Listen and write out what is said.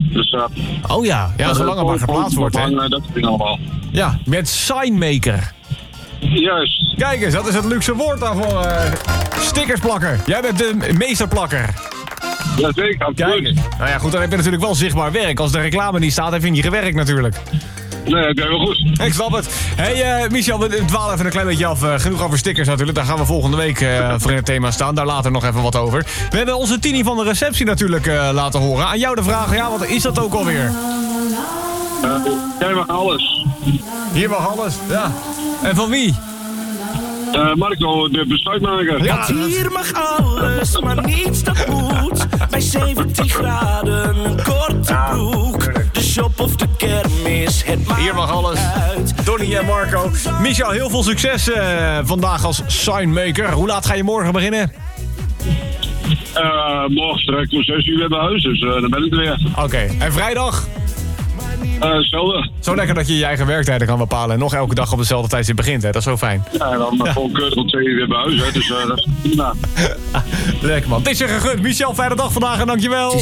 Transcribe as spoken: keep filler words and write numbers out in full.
Dus, uh, oh ja, ja zolang het maar geplaatst wordt, hè. Uh, dat vind ik allemaal. Ja, met signmaker. Juist. Kijk eens, dat is het luxe woord daarvoor. Uh, stickers plakken. Jij bent de meesterplakker. Jazeker, absoluut. Nou ja, goed, dan heb je natuurlijk wel zichtbaar werk. Als de reclame niet staat, heb je niet gewerkt natuurlijk. Nee, dat is wel goed. Ik snap het. Hey uh, Michel, we dwalen even een klein beetje af. Uh, genoeg over stickers natuurlijk. Daar gaan we volgende week uh, voor in het thema staan. Daar later nog even wat over. We hebben onze Tini van de receptie natuurlijk uh, laten horen. Aan jou de vraag, ja, wat is dat ook alweer? Uh, jij mag alles. Hier mag alles, ja. En van wie? Uh, Marco, de besluitmaker. Ja, hier mag alles, maar niets dat moet. Bij zeventien graden, een korte broek. De shop of de kermis, het maakt hier mag alles. uit. Donnie en Marco. Michel, heel veel succes uh, vandaag als signmaker. Hoe laat ga je morgen beginnen? Uh, morgen direct om zes uur weer bij huis, dus uh, dan ben ik er weer. Oké, okay. En vrijdag? Uh, hetzelfde. Zo lekker dat je je eigen werktijden kan bepalen en nog elke dag op dezelfde tijdstip begint, hè? Dat is zo fijn. Ja, en dan ja. Gewoon keurig om twee uur weer bij huis, hè? Dus uh, dat is prima. Lekker man. Het is je gegund. Michel, fijne dag vandaag en dankjewel.